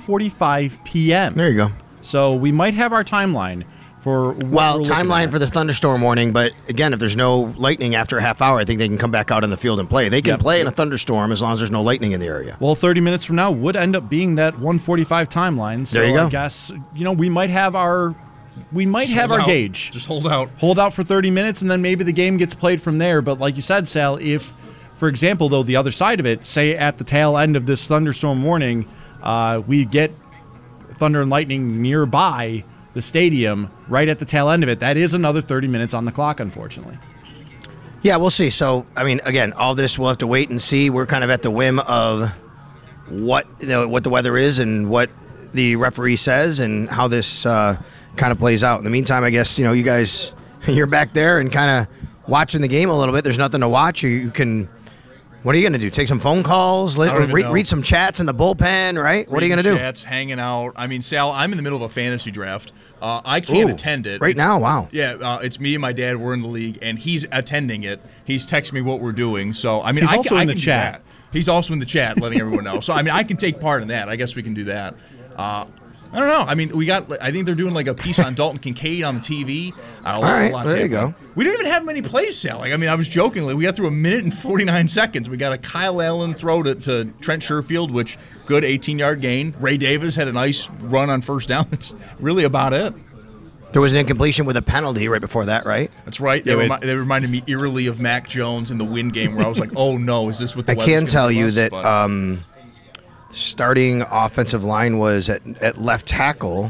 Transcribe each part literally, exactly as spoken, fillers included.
forty-five p m There you go. So we might have our timeline for what Well, we're looking timeline at. for the thunderstorm warning, but again, if there's no lightning after a half hour, I think they can come back out in the field and play. They can Yep. play in a thunderstorm as long as there's no lightning in the area. Well, thirty minutes from now would end up being that one forty-five timeline. So There you go. I guess, you know, we might have our we might Just have hold our out. gauge. Just hold out. Hold out for thirty minutes, and then maybe the game gets played from there. But like you said, Sal, if, for example, though, the other side of it, say at the tail end of this thunderstorm warning, uh, we get thunder and lightning nearby the stadium right at the tail end of it, that is another thirty minutes on the clock, unfortunately. Yeah, we'll see. So, I mean, again, all this we'll have to wait and see. We're kind of at the whim of what you know, what the weather is and what the referee says and how this uh, kind of plays out. In the meantime, I guess, you know, you guys, you're back there and kind of watching the game a little bit. There's nothing to watch. You, you can, what are you going to do? Take some phone calls? Let, I don't even read, know. read some chats in the bullpen, right? What are you going to do? Chats, hanging out. I mean, Sal, I'm in the middle of a fantasy draft. Uh, I can't Ooh, attend it. Right It's- now? Wow. Yeah, uh, it's me and my dad. We're in the league, and he's attending it. He's texting me what we're doing. So, I mean, He's I also can, in I the can do chat. that. He's also in the chat, letting everyone know. So, I mean, I can take part in that. I guess we can do that. Uh, I don't know. I mean, we got. I think they're doing like a piece on Dalton Kincaid on the T V. Uh, All right, there you go. We didn't even have many plays, Sal. Like, I mean, I was jokingly. We got through a minute and forty-nine seconds. We got a Kyle Allen throw to, to Trent Sherfield, which good eighteen-yard gain. Ray Davis had a nice run on first down. That's really about it. There was an incompletion with a penalty right before that, right? That's right. They, Yeah, remi- they reminded me eerily of Mac Jones in the win game, where I was like, "Oh no, is this what the I weather's can gonna tell give you us?" that But- um, starting offensive line was at, at left tackle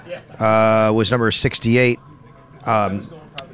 uh, was number sixty-eight, um,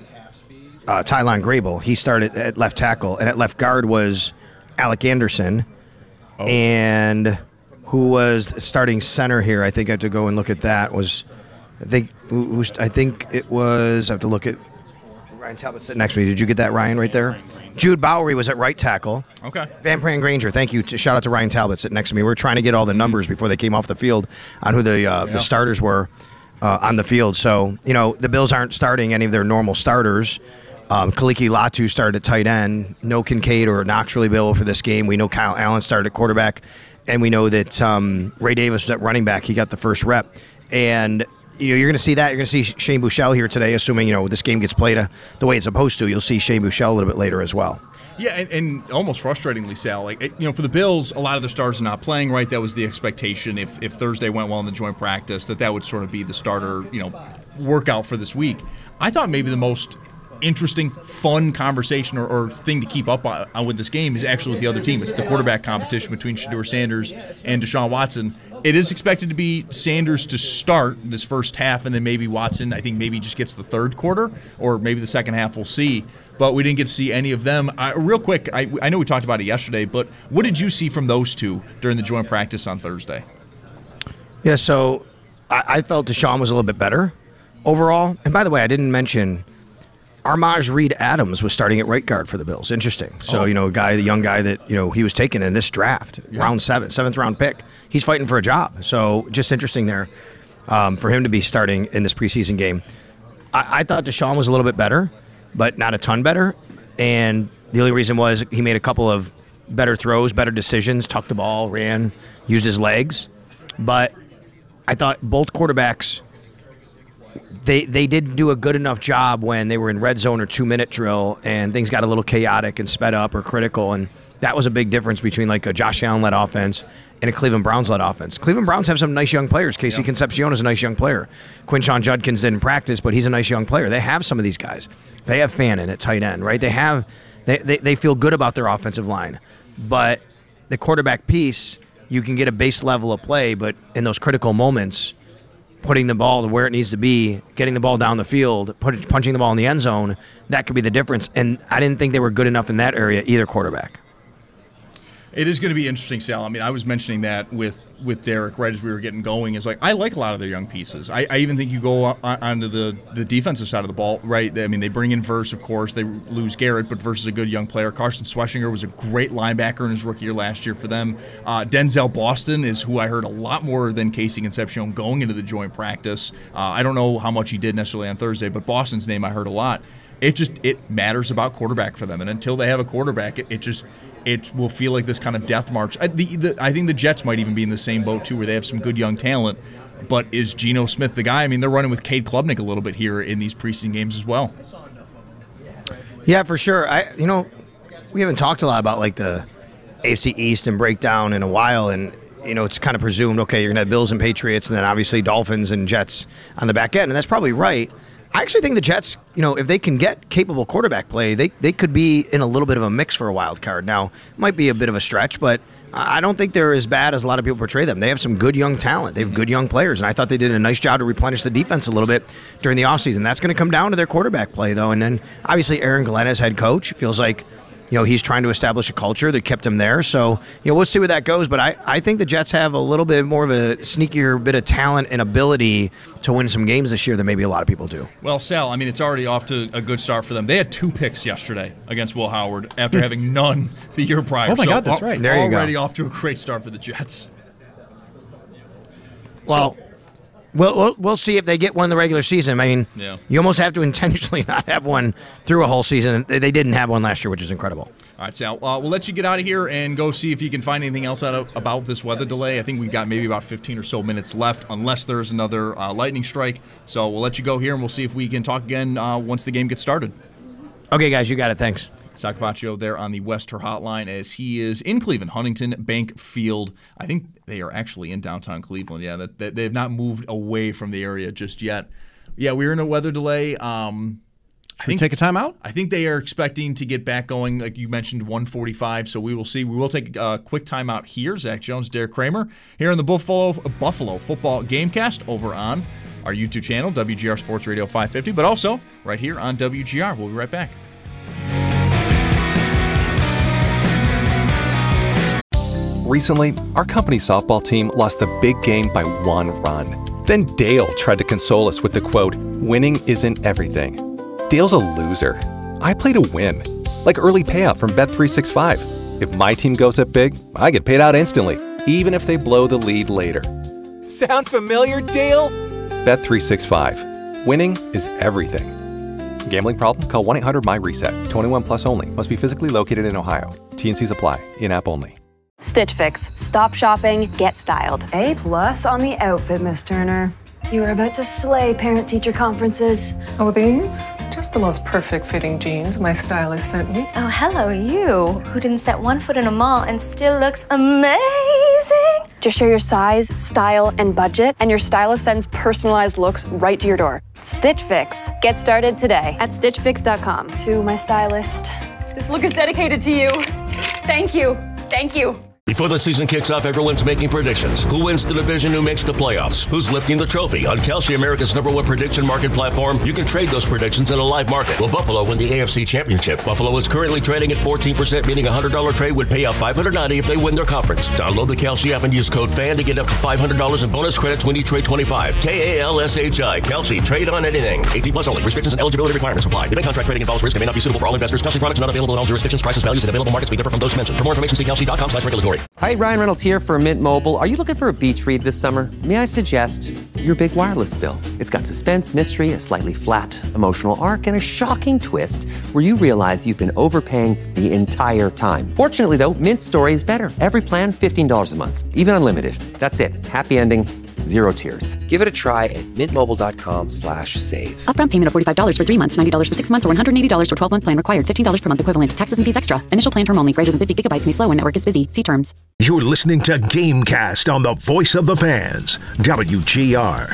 uh, Tylon Grable. He started at left tackle, and at left guard was Alec Anderson, Oh. and who was starting center here? I think I have to go and look at that. Was I think who, who's, I think it was. I have to look at Ryan Talbot sitting next to me. Did you get that, Ryan, right there? Jude Bowery was at right tackle. okay. Van Pran Granger, thank you. Shout out to Ryan Talbot sitting next to me. We were trying to get all the numbers before they came off the field on who the uh, Yeah. the starters were uh, on the field. So, you know, the Bills aren't starting any of their normal starters. Um, Kaliki Latu started at tight end. No Kincaid or Knox really available for this game. We know Kyle Allen started at quarterback. And we know that um, Ray Davis was at running back. He got the first rep. And you know, you're going to see that. You're going to see Shane Buechele here today, assuming, you know, this game gets played uh, the way it's supposed to. You'll see Shane Buechele a little bit later as well. Yeah, and, and almost frustratingly, Sal, like, it- you know, for the Bills, a lot of their stars are not playing, right? That was the expectation. If if Thursday went well in the joint practice, that that would sort of be the starter, you know, workout for this week. I thought maybe the most interesting, fun conversation or, or thing to keep up on, on with this game is actually with the other team. It's the quarterback competition between Shedeur Sanders and Deshaun Watson. It is expected to be Sanders to start this first half, and then maybe Watson, I think maybe just gets the third quarter, or maybe the second half, we'll see. But we didn't get to see any of them. I, real quick, I, I know we talked about it yesterday, but what did you see from those two during the joint practice on Thursday? Yeah, so I, I felt Deshaun was a little bit better overall. And by the way, I didn't mention Armaj Reed Adams was starting at right guard for the Bills. Interesting. So, Oh. you know, a guy, the young guy that, you know, he was taken in this draft, Yeah. round seven, seventh round pick. He's fighting for a job. So just interesting there um, for him to be starting in this preseason game. I, I thought Deshaun was a little bit better, but not a ton better. And the only reason was he made a couple of better throws, better decisions, tucked the ball, ran, used his legs. But I thought both quarterbacks, they they didn't do a good enough job when they were in red zone or two-minute drill and things got a little chaotic and sped up or critical. And that was a big difference between like a Josh Allen-led offense and a Cleveland Browns-led offense. Cleveland Browns have some nice young players. Casey Yeah. Concepcion is a nice young player. Quinshon Judkins didn't practice, but he's a nice young player. They have some of these guys. They have Fannin at tight end, right? They have they, they, they feel good about their offensive line. But the quarterback piece, you can get a base level of play, but in those critical moments, putting the ball where it needs to be, getting the ball down the field, put, punching the ball in the end zone, that could be the difference. And I didn't think they were good enough in that area, either quarterback. It is going to be interesting, Sal. I mean, I was mentioning that with, with Derek right as we were getting going. Is like I like a lot of their young pieces. I, I even think you go on, onto the, the defensive side of the ball, right? I mean, they bring in Verse, of course. They lose Garrett, but Verse is a good young player. Carson Schweschinger was a great linebacker in his rookie year last year for them. Uh, Denzel Boston is who I heard a lot more than Casey Concepcion going into the joint practice. Uh, I don't know how much he did necessarily on Thursday, but Boston's name I heard a lot. It just it matters about quarterback for them, and until they have a quarterback, it, it just it will feel like this kind of death march. I, the, the, I think the Jets might even be in the same boat, too, where they have some good young talent. But is Geno Smith the guy? I mean, they're running with Cade Klubnik a little bit here in these preseason games as well. Yeah, for sure. I, you know, we haven't talked a lot about like the A F C East and breakdown in a while, and you know, it's kind of presumed, okay, you're gonna have Bills and Patriots, and then obviously Dolphins and Jets on the back end, and that's probably right. I actually think the Jets, you know, if they can get capable quarterback play, they they could be in a little bit of a mix for a wild card. Now, it might be a bit of a stretch, but I don't think they're as bad as a lot of people portray them. They have some good young talent. They have good young players, and I thought they did a nice job to replenish the defense a little bit during the offseason. That's going to come down to their quarterback play, though. And then, obviously, Aaron Glenn as head coach feels like, you know, he's trying to establish a culture that kept him there. So, you know, we'll see where that goes. But I, I think the Jets have a little bit more of a sneakier bit of talent and ability to win some games this year than maybe a lot of people do. Well, Sal, I mean, it's already off to a good start for them. They had two picks yesterday against Will Howard after having none the year prior. Oh, my so God, that's right. There you go. Already off to a great start for the Jets. Well, So, We'll, we'll we'll see if they get one in the regular season. I mean, Yeah. you almost have to intentionally not have one through a whole season. They they didn't have one last year, which is incredible. All right, Sal, uh, we'll let you get out of here and go see if you can find anything else out of, about this weather delay. I think we've got maybe about fifteen or so minutes left, unless there's another uh, lightning strike. So we'll let you go here, and we'll see if we can talk again uh, once the game gets started. Okay, guys, you got it. Thanks. Sal Capaccio there on the Wester Hotline as he is in Cleveland, Huntington Bank Field. I think they are actually in downtown Cleveland. Yeah, that, that they have not moved away from the area just yet. Yeah, we're in a weather delay. Um, I Should we think, take a timeout? I think they are expecting to get back going, like you mentioned, one forty-five. So we will see. We will take a quick timeout here. Zach Jones, Derek Kramer here in the Buffalo Buffalo Football Gamecast over on our YouTube channel, W G R Sports Radio five fifty, but also right here on W G R. We'll be right back. Recently, our company's softball team lost the big game by one run. Then Dale tried to console us with the quote, "Winning isn't everything." Dale's a loser. I play to win. Like early payout from Bet three sixty-five. If my team goes up big, I get paid out instantly, even if they blow the lead later. Sound familiar, Dale? Bet three sixty-five. Winning is everything. Gambling problem? Call one eight hundred my reset. twenty-one plus only. Must be physically located in Ohio. T and C's apply. In-app only. Stitch Fix. Stop shopping, get styled. A plus on the outfit, Miss Turner. You were about to slay parent-teacher conferences. Oh, these? Just the most perfect fitting jeans my stylist sent me. Oh, hello, you, who didn't set one foot in a mall and still looks amazing. Just share your size, style, and budget, and your stylist sends personalized looks right to your door. Stitch Fix. Get started today at stitch fix dot com. To my stylist, this look is dedicated to you. Thank you. Thank you. Before the season kicks off, everyone's making predictions. Who wins the division? Who makes the playoffs? Who's lifting the trophy? On Kalshi, America's number one prediction market platform, you can trade those predictions in a live market. Will Buffalo win the A F C Championship? Buffalo is currently trading at fourteen percent, meaning a one hundred dollars trade would pay out five hundred ninety dollars if they win their conference. Download the Kalshi app and use code FAN to get up to five hundred dollars in bonus credits when you trade twenty-five. K A L S H I. Kalshi. Trade on anything. eighteen plus only. Restrictions and eligibility requirements apply. Event contract trading involves risk and may not be suitable for all investors. Kalshi products are not available in all jurisdictions. Prices, values, and available markets may differ from those mentioned. For more information, see kalshi dot com slash regulatory. Hi, Ryan Reynolds here for Mint Mobile. Are you looking for a beach read this summer? May I suggest your big wireless bill? It's got suspense, mystery, a slightly flat emotional arc, and a shocking twist where you realize you've been overpaying the entire time. Fortunately, though, Mint's story is better. Every plan, fifteen dollars a month, even unlimited. That's it. Happy ending. Zero tears. Give it a try at mintmobile.com slash save. Upfront payment of forty-five dollars for three months, ninety dollars for six months, or one hundred eighty dollars for twelve-month plan required. fifteen dollars per month equivalent. Taxes and fees extra. Initial plan term only. Greater than fifty gigabytes may slow when network is busy. See terms. You're listening to Gamecast on the Voice of the Fans, W G R.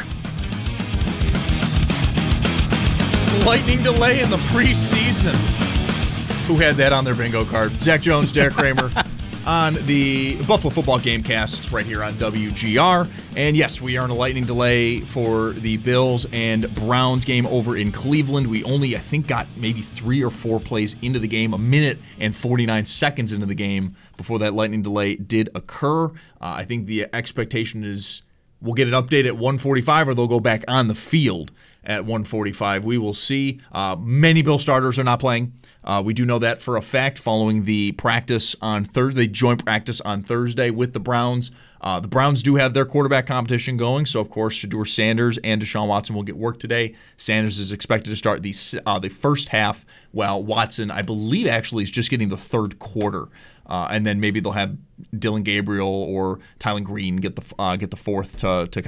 Lightning delay in the preseason. Who had that on their bingo card? Zach Jones, Derek Kramer. On the Buffalo Football Gamecast right here on W G R. And yes, we are in a lightning delay for the Bills and Browns game over in Cleveland. We only, I think, got maybe three or four plays into the game, a minute and forty-nine seconds into the game before that lightning delay did occur. Uh, I think the expectation is we'll get an update at one forty-five or they'll go back on the field at one forty-five. We will see. Uh, many Bill starters are not playing. Uh, we do know that for a fact following the practice on Thursday, joint practice on Thursday with the Browns. Uh, the Browns do have their quarterback competition going, so of course Shedeur Sanders and Deshaun Watson will get work today. Sanders is expected to start the uh, the first half, while Watson, I believe, actually is just getting the third quarter. Uh, and then maybe they'll have Dylan Gabriel or Tylen Green get the uh, get the fourth to to